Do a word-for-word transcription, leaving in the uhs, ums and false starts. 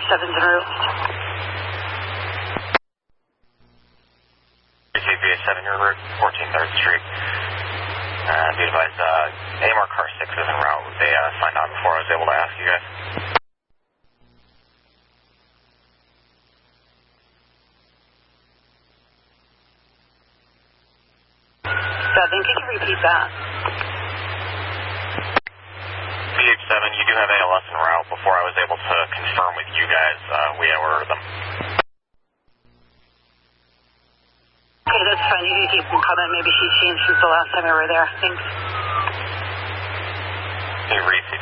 seven's en route. V H seven, your route, fourteen third Street. Uh, be advised, uh, A M R car six is en route. They uh, signed on before I was able to ask you guys. Seven, can you repeat that? V H seven, you do have A L S en route. Before I was able to confirm with you guys, uh, we ordered them. Okay, that's fine. You can keep them coming. Maybe she's changed since the last time we were there. Thanks. Can you repeat